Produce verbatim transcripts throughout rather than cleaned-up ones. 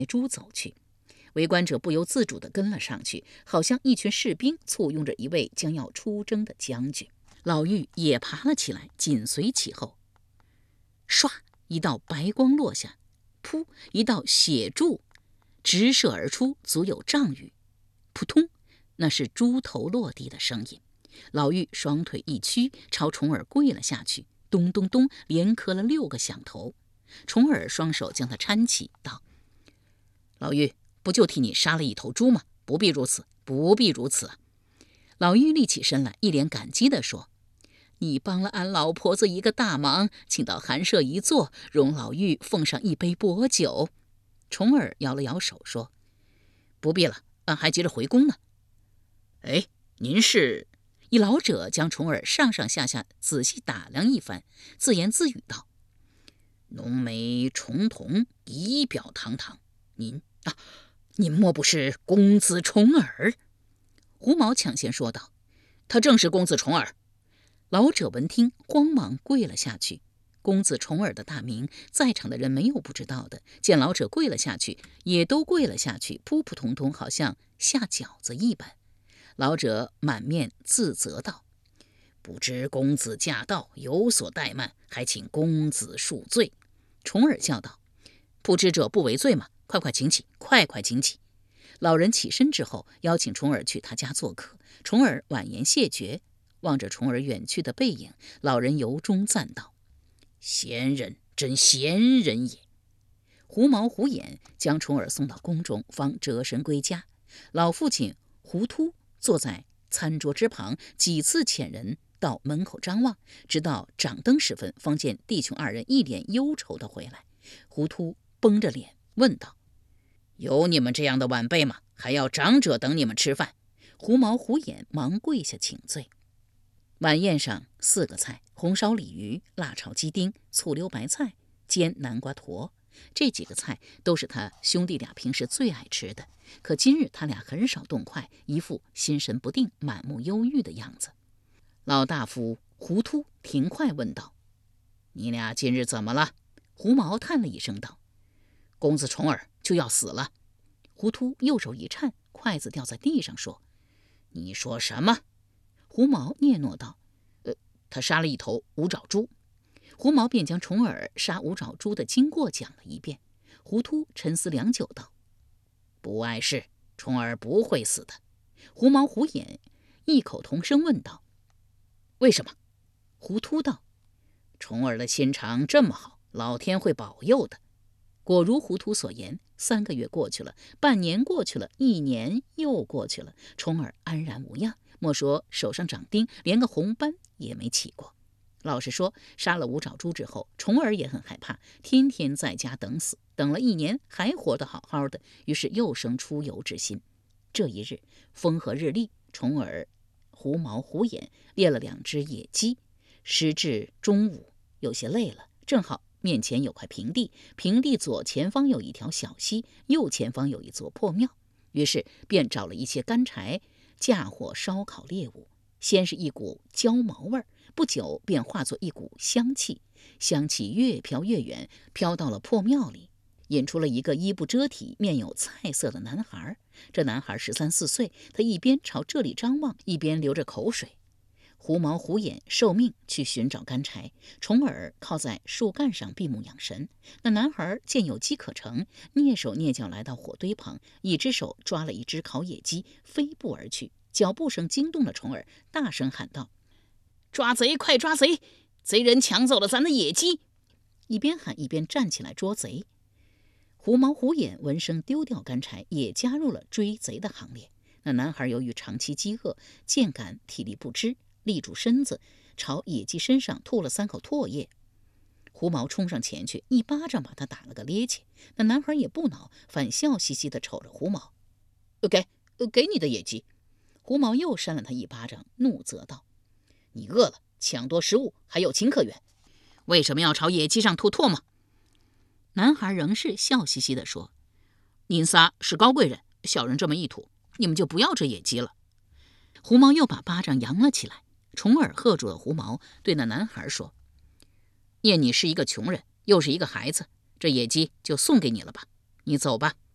猪走去。围观者不由自主地跟了上去，好像一群士兵簇拥着一位将要出征的将军。老妪也爬了起来，紧随其后。唰，一道白光落下，噗，一道血柱直射而出，足有丈余。扑通，那是猪头落地的声音。老妪双腿一屈，朝重耳跪了下去，咚咚咚，连磕了六个响头。重耳双手将他搀起，道：“老妪，不就替你杀了一头猪吗？不必如此，不必如此啊！”老妪立起身来，一脸感激地说：“你帮了俺老婆子一个大忙，请到寒舍一坐，容老妪奉上一杯薄酒。”重耳摇了摇手说：“不必了，俺还急着回宫呢。”哎，您是？一老者将重耳上上下下仔细打量一番，自言自语道：“浓眉重瞳，仪表堂堂。您啊，您莫不是公子重耳？”胡毛抢先说道：“他正是公子重耳。”老者闻听，慌忙跪了下去。公子重耳的大名，在场的人没有不知道的。见老者跪了下去，也都跪了下去，扑扑通通，好像下饺子一般。老者满面自责道：“不知公子驾到，有所怠慢，还请公子恕罪。”重耳笑道：“不知者不为罪嘛，快快请起，快快请起。”老人起身之后，邀请重耳去他家做客。重耳婉言谢绝，望着重耳远去的背影，老人由衷赞道：“贤人，真贤人也。”胡毛胡眼将重耳送到宫中，方折身归家。老父亲胡突坐在餐桌之旁，几次遣人到门口张望，直到掌灯时分，方见弟兄二人一脸忧愁地回来。胡突绷着脸问道：“有你们这样的晚辈吗？还要长者等你们吃饭？”胡毛胡眼忙跪下请罪。晚宴上四个菜：红烧鲤鱼、辣炒鸡丁、醋溜白菜、煎南瓜坨。这几个菜都是他兄弟俩平时最爱吃的，可今日他俩很少动筷，一副心神不定、满目忧郁的样子。老大夫胡突停筷问道：“你俩今日怎么了？”胡毛叹了一声道：“公子重耳就要死了。”胡突右手一颤，筷子掉在地上，说：“你说什么？”胡毛嗫嚅道：“呃，他杀了一头五爪猪。”胡毛便将重耳杀五爪猪的经过讲了一遍。胡突沉思良久道：“不碍事，重耳不会死的。”胡毛胡眼异口同声问道：“为什么？”胡突道：“重耳的心肠这么好，老天会保佑的。”果如胡突所言，三个月过去了，半年过去了，一年又过去了，重耳安然无恙，莫说手上长钉，连个红斑也没起过。老实说，杀了五爪猪之后，重耳也很害怕，天天在家等死，等了一年还活得好好的，于是又生出游之心。这一日风和日丽，重耳胡毛胡眼猎了两只野鸡，时至中午，有些累了，正好面前有块平地，平地左前方有一条小溪，右前方有一座破庙，于是便找了一些干柴，架火烧烤猎物。先是一股焦毛味儿，不久便化作一股香气，香气越飘越远，飘到了破庙里，引出了一个衣不遮体、面有菜色的男孩。这男孩十三四岁，他一边朝这里张望，一边流着口水。胡毛胡眼受命去寻找干柴，重耳靠在树干上闭目养神。那男孩见有机可乘，蹑手蹑脚来到火堆旁，一只手抓了一只烤野鸡，飞步而去。脚步声惊动了重耳，大声喊道：“抓贼，快抓贼！贼人抢走了咱的野鸡！”一边喊一边站起来捉贼。胡毛胡眼闻声丢掉干柴，也加入了追贼的行列。那男孩由于长期饥饿，渐感体力不支，立住身子，朝野鸡身上吐了三口唾液。胡毛冲上前去，一巴掌把他打了个趔趄。那男孩也不恼，反笑嘻嘻地瞅着胡毛：“给，给你的野鸡。”胡毛又扇了他一巴掌，怒责道：“你饿了，抢夺食物，还有情可原，为什么要朝野鸡上吐唾沫？”男孩仍是笑嘻嘻地说：“您仨是高贵人，小人这么一吐，你们就不要这野鸡了。”胡毛又把巴掌扬了起来。重耳喝住了胡毛，对那男孩说：“念你是一个穷人，又是一个孩子，这野鸡就送给你了吧，你走吧。”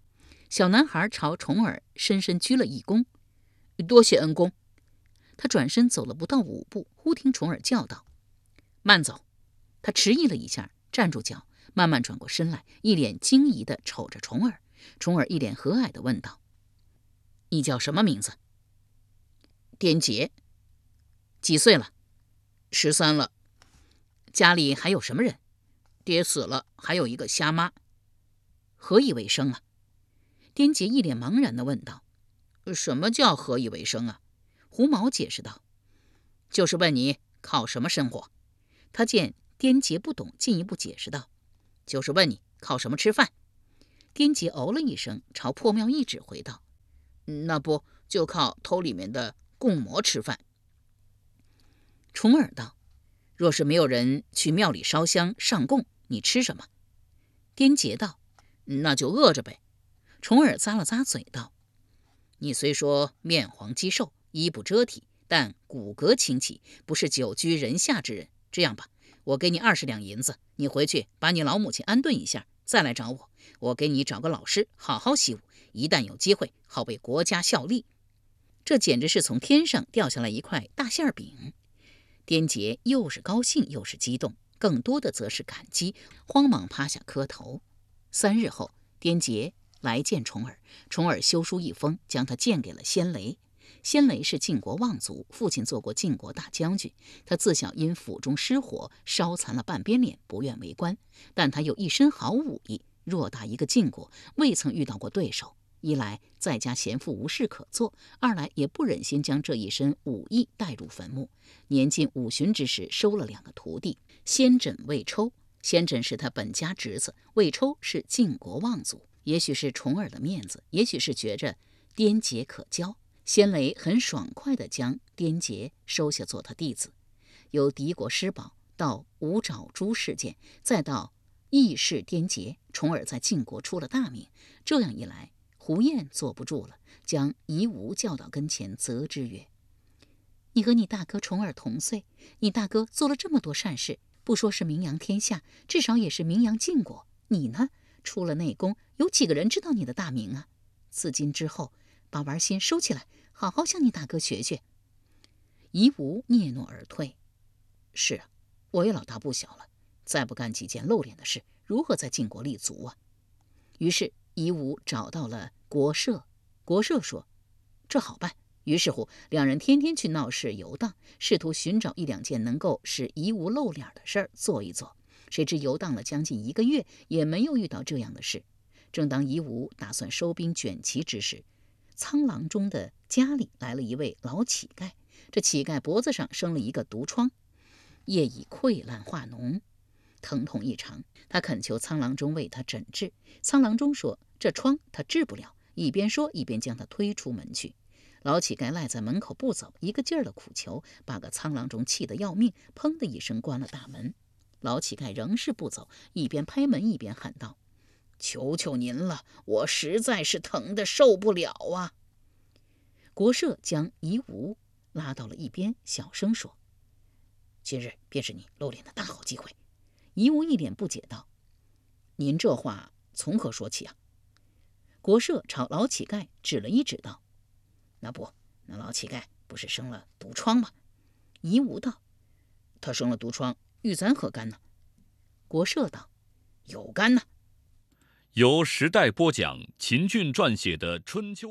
小男孩朝重耳深深鞠了一躬，多谢恩公。他转身走了不到五步，忽听重耳叫道：慢走。他迟疑了一下，站住脚，慢慢转过身来，一脸惊疑地瞅着重耳。重耳一脸和蔼地问道：你叫什么名字？颠杰。几岁了？十三了。家里还有什么人？爹死了，还有一个瞎妈。何以为生啊？颠杰一脸茫然地问道。什么叫何以为生啊？胡毛解释道，就是问你靠什么生活。他见颠杰不懂，进一步解释道，就是问你靠什么吃饭。颠杰哦了一声，朝破庙一指回道，那不就靠偷里面的贡馍吃饭。重耳道，若是没有人去庙里烧香上供，你吃什么？颠杰道，那就饿着呗。重耳咂了咂嘴道，你虽说面黄肌瘦，衣不遮体，但骨骼清奇，不是久居人下之人。这样吧，我给你二十两银子，你回去把你老母亲安顿一下，再来找我。我给你找个老师，好好习武，一旦有机会，好为国家效力。这简直是从天上掉下来一块大馅饼。颠杰又是高兴又是激动，更多的则是感激，慌忙趴下磕头。三日后，颠杰来见重耳，重耳修书一封，将他荐给了先雷。先雷是晋国望族，父亲做过晋国大将军。他自小因府中失火，烧残了半边脸，不愿为官。但他有一身好武艺，偌大一个晋国，未曾遇到过对手。一来在家闲赋无事可做，二来也不忍心将这一身武艺带入坟墓。年近五旬之时，收了两个徒弟，先轸、魏抽。先轸是他本家侄子，魏抽是晋国望族。也许是重耳的面子，也许是觉着颠杰可教，先雷很爽快地将颠杰收下做他弟子。由敌国失宝到五爪猪事件，再到义士颠杰，重耳在晋国出了大名。这样一来，胡彦坐不住了，将夷吾叫到跟前，责之曰：你和你大哥重耳同岁，你大哥做了这么多善事，不说是名扬天下，至少也是名扬晋国。你呢，出了内功，有几个人知道你的大名啊？自今之后，把玩心收起来，好好向你大哥学学。夷吾嗫嚅而退。是啊，我也老大不小了，再不干几件露脸的事，如何在晋国立足啊？于是夷吾找到了国社，国社说这好办。于是乎，两人天天去闹市游荡，试图寻找一两件能够使夷吾露脸的事儿做一做。谁知游荡了将近一个月，也没有遇到这样的事。正当夷吾打算收兵卷旗之时，苍狼中的家里来了一位老乞丐。这乞丐脖子上生了一个毒疮，叶已溃烂化脓，疼痛异常。他恳求苍郎中为他诊治。苍郎中说这疮他治不了，一边说一边将他推出门去。老乞丐赖在门口不走，一个劲儿的苦求，把个苍郎中气得要命，砰的一声关了大门。老乞丐仍是不走，一边拍门一边喊道：求求您了，我实在是疼得受不了啊！国社将夷吾拉到了一边，小声说：今日便是你露脸的大好机会。夷吾一脸不解道：您这话从何说起啊？国社朝老乞丐指了一指道：那不，那老乞丐不是生了毒疮吗？夷吾道：他生了毒疮，与咱何干呢？国社道：有干呢。 由时代播讲秦俊撰写的《春秋》。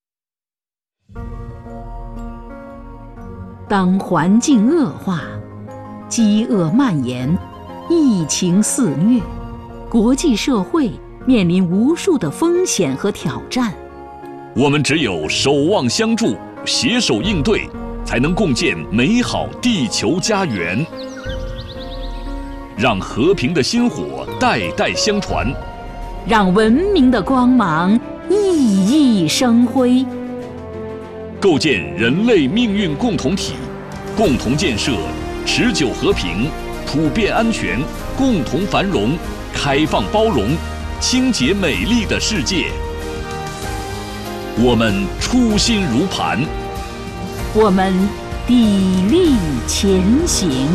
当环境恶化，饥饿蔓延，疫情肆虐，国际社会面临无数的风险和挑战。 我们只有守望相助，携手应对，才能共建美好地球家园。让和平的薪火代代相传， 让文明的光芒熠熠生辉。 构建人类命运共同体，共同建设持久和平、普遍安全、共同繁荣、开放包容、清洁美丽的世界。我们初心如磐， 我们砥砺前行。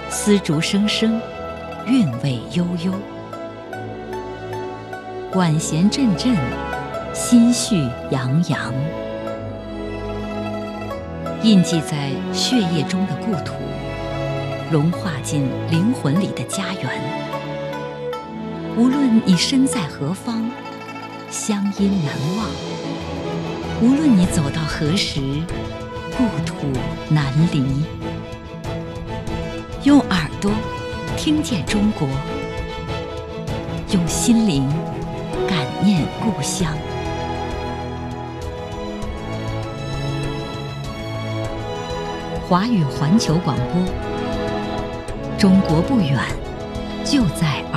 丝竹声声，韵味悠悠。管弦阵阵，心绪洋洋。印记在血液中的故土，融化进灵魂里的家园。无论你身在何方，乡音难忘；无论你走到何时，故土难离。用耳朵听见中国，用心灵感念故乡。华语环球广播，中国不远，就在